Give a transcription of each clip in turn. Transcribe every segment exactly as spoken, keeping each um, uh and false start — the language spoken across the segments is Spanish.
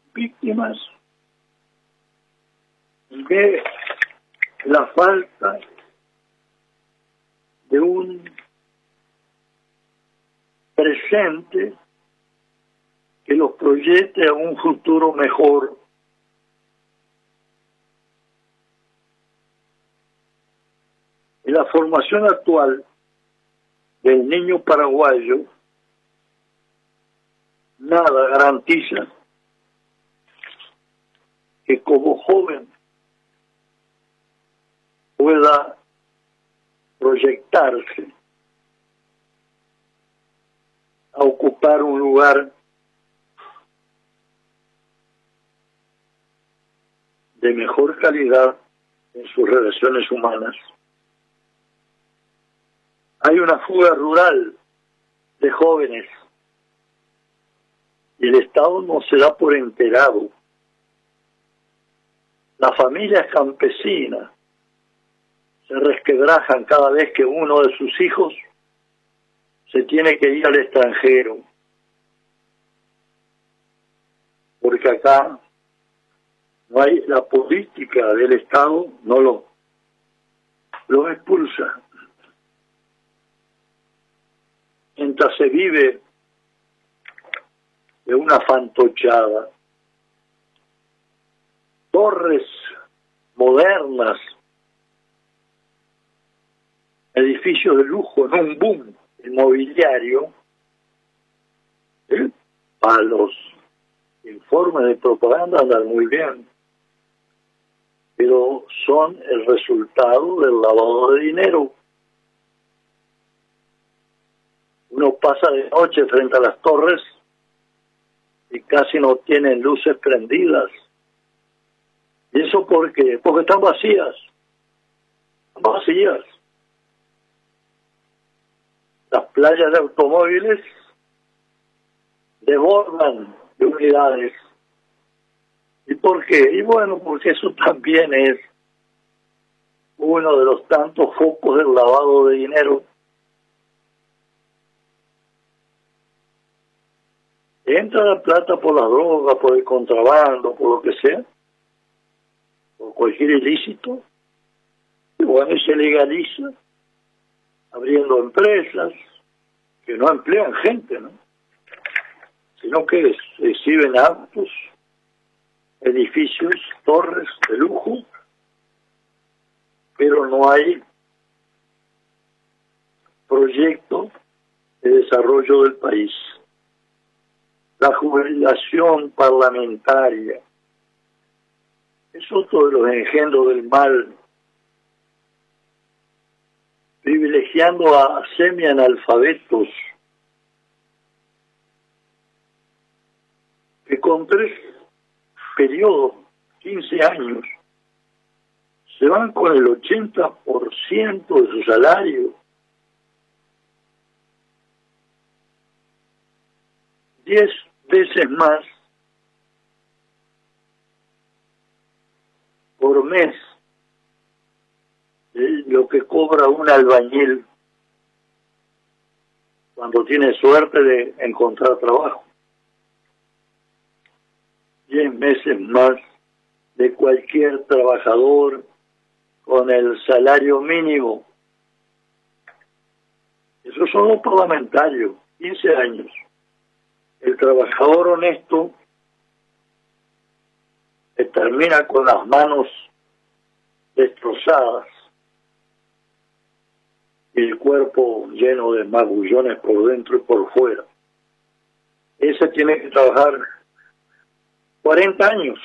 víctimas de la falta de un presente que los proyecte a un futuro mejor. En la formación actual del niño paraguayo, nada garantiza que como joven pueda proyectarse a ocupar un lugar de mejor calidad en sus relaciones humanas. Hay una fuga rural de jóvenes y el Estado no se da por enterado. Las familias campesinas se resquebrajan cada vez que uno de sus hijos se tiene que ir al extranjero, porque acá no hay la política del Estado, no lo, lo expulsa. Mientras se vive de una fantochada, torres modernas, edificios de lujo en un boom inmobiliario, ¿sí? Para los informes de propaganda andan muy bien, pero son el resultado del lavado de dinero. Uno pasa de noche frente a las torres y casi no tienen luces prendidas. ¿Y eso por qué? Porque están vacías. Están vacías. Las playas de automóviles desbordan de unidades. ¿Y por qué? Y bueno, porque eso también es uno de los tantos focos del lavado de dinero. Entra la plata por la droga, por el contrabando, por lo que sea, por cualquier ilícito, y bueno, y se legaliza, abriendo empresas que no emplean gente, ¿no? Sino que exhiben autos, edificios, torres de lujo, pero no hay proyecto de desarrollo del país. La jubilación parlamentaria es otro de los engendros del mal, privilegiando a semianalfabetos que con tres periodos, quince años, se van con el ochenta por ciento de su salario. Diez veces más por mes de lo que cobra un albañil cuando tiene suerte de encontrar trabajo. Diez veces más de cualquier trabajador con el salario mínimo. Esos son los parlamentarios, quince años. El trabajador honesto que termina con las manos destrozadas y el cuerpo lleno de magullones por dentro y por fuera. Ese tiene que trabajar cuarenta años.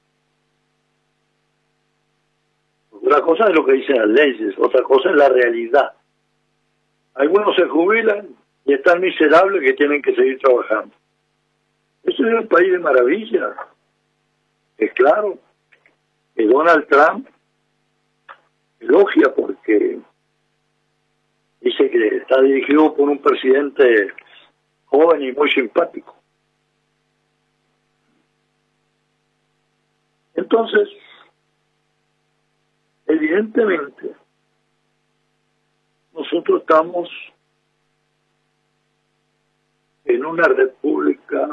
Otra cosa es lo que dicen las leyes, otra cosa es la realidad. Algunos se jubilan y están miserables que tienen que seguir trabajando. Eso es un país de maravilla. Es claro que Donald Trump elogia porque dice que está dirigido por un presidente joven y muy simpático. Entonces, evidentemente, nosotros estamos en una república